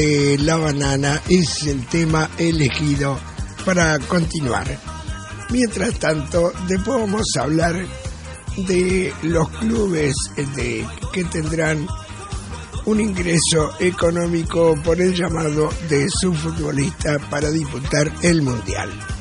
La banana es el tema elegido para continuar. Mientras tanto, después vamos a hablar de los clubes que tendrán un ingreso económico por el llamado de su futbolista para disputar el Mundial.